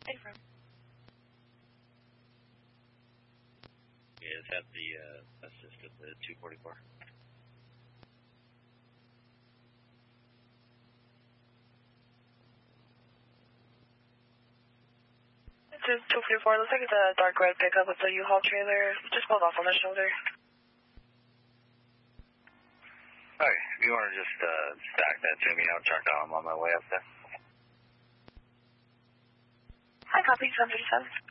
A-frame. Yeah, is that the assistant, the 244? It's a 244. Looks like it's a dark red pickup with a U-Haul trailer. Just pulled off on the shoulder. Hi, if you want to just stack that to me, I'll check out. I'm on my way up there. Hi, copy 737.